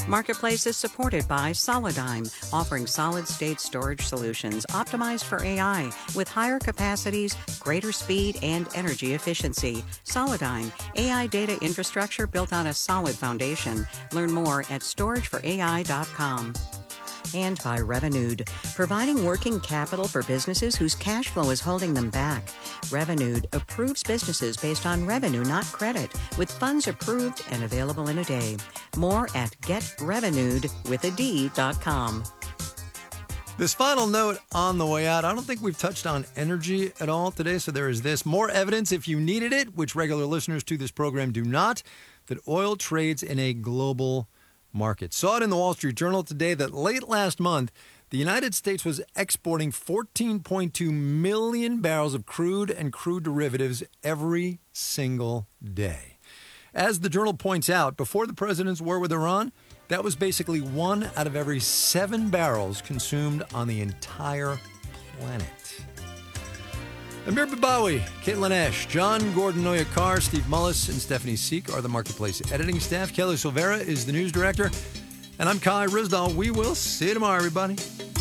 Marketplace is supported by Solidigm, offering solid-state storage solutions optimized for AI with higher capacities, greater speed, and energy efficiency. Solidigm, AI data infrastructure built on a solid foundation. Learn more at storageforai.com. And by Revenued, providing working capital for businesses whose cash flow is holding them back. Revenued approves businesses based on revenue, not credit, with funds approved and available in a day. More at getrevenued.com. This final note on the way out, I don't think we've touched on energy at all today, so there is this. More evidence, if you needed it, which regular listeners to this program do not, that oil trades in a global market. Saw it in the Wall Street Journal today that late last month, the United States was exporting 14.2 million barrels of crude and crude derivatives every single day. As the Journal points out, before the president's war with Iran, that was basically 1 out of every 7 barrels consumed on the entire planet. Amir Babawi, Caitlin Esch, John Gordon Noya-Carr, Steve Mullis, and Stephanie Seek are the Marketplace editing staff. Kelly Silvera is the news director. And I'm Kai Rizdal. We will see you tomorrow, everybody.